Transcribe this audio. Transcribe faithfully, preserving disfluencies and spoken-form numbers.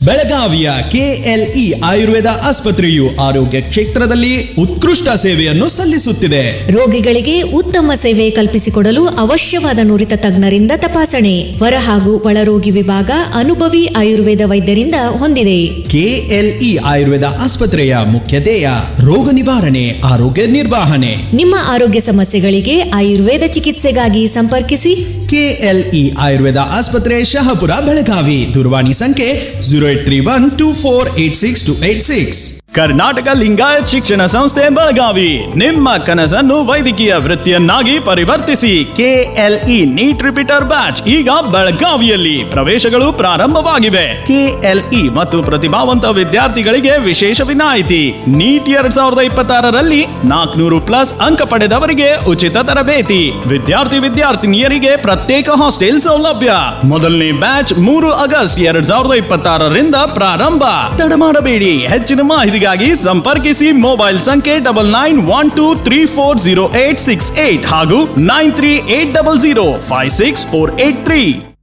ಬೆಳಗಾವಿಯ ಕೆಎಲ್ಇ ಆಯುರ್ವೇದ ಆಸ್ಪತ್ರೆಯು ಆರೋಗ್ಯ ಕ್ಷೇತ್ರದಲ್ಲಿ ಉತ್ಕೃಷ್ಟ ಸೇವೆಯನ್ನು ಸಲ್ಲಿಸುತ್ತಿದೆ. ರೋಗಿಗಳಿಗೆ ಉತ್ತಮ ಸೇವೆ ಕಲ್ಪಿಸಿಕೊಡಲು ಅವಶ್ಯವಾದ ನುರಿತ ತಜ್ಞರಿಂದ ತಪಾಸಣೆ, ಹೊರ ಹಾಗೂ ಒಳರೋಗಿ ವಿಭಾಗ ಅನುಭವಿ ಆಯುರ್ವೇದ ವೈದ್ಯರಿಂದ ಹೊಂದಿದೆ. ಕೆಎಲ್ಇ ಆಯುರ್ವೇದ ಆಸ್ಪತ್ರೆಯ ಮುಖ್ಯ ಧ್ಯೇಯ ರೋಗ ನಿವಾರಣೆ, ಆರೋಗ್ಯ ನಿರ್ವಹಣೆ. ನಿಮ್ಮ ಆರೋಗ್ಯ ಸಮಸ್ಯೆಗಳಿಗೆ ಆಯುರ್ವೇದ ಚಿಕಿತ್ಸೆಗಾಗಿ ಸಂಪರ್ಕಿಸಿ. ಕೆಎಲ್ಇ ಆಯುರ್ವೇದ ಆಸ್ಪತ್ರೆ, ಶಹಾಪುರ, ಬೆಳಗಾವಿ. ದೂರವಾಣಿ ಸಂಖ್ಯೆ zero eight three one two four eight six two eight six. Karnataka Lingayat ಶಿಕ್ಷಣ ಸಂಸ್ಥೆ ಬೆಳಗಾವಿ ನಿಮ್ಮ ಕನಸನ್ನು ವೈದ್ಯಕೀಯ ವೃತ್ತಿಯನ್ನಾಗಿ ಪರಿವರ್ತಿಸಿ. ಕೆಎಲ್ಇ ನೀಟ್ ರಿಪೀಟರ್ ಬ್ಯಾಚ್ ಈಗ ಬೆಳಗಾವಿಯಲ್ಲಿ ಪ್ರವೇಶಗಳು ಪ್ರಾರಂಭವಾಗಿವೆ. ಕೆಎಲ್ಇ ಮತ್ತು ಪ್ರತಿಭಾವಂತ ವಿದ್ಯಾರ್ಥಿಗಳಿಗೆ ವಿಶೇಷ ವಿನಾಯಿತಿ. ನೀಟ್ ಎರಡ್ ಸಾವಿರದ ಇಪ್ಪತ್ತಾರರಲ್ಲಿ ನಾಲ್ಕುನೂರು ಪ್ಲಸ್ ಅಂಕ ಪಡೆದವರಿಗೆ ಉಚಿತ ತರಬೇತಿ. ವಿದ್ಯಾರ್ಥಿ ವಿದ್ಯಾರ್ಥಿನಿಯರಿಗೆ ಪ್ರತ್ಯೇಕ ಹಾಸ್ಟೆಲ್ ಸೌಲಭ್ಯ. ಮೊದಲನೇ ಬ್ಯಾಚ್ ಮೂರು ಆಗಸ್ಟ್ ಎರಡ್ ಸಾವಿರದ ಇಪ್ಪತ್ತಾರರಿಂದ ಪ್ರಾರಂಭ. ತಡ ಮಾಡಬೇಡಿ. ಹೆಚ್ಚಿನ ಮಾಹಿತಿ ಸಂಪರ್ಕಿಸಿ ಮೊಬೈಲ್ ಸಂಖ್ಯೆ double nine one two three four zero eight six eight ಹಾಗೂ nine three eight double zero five six four eight three.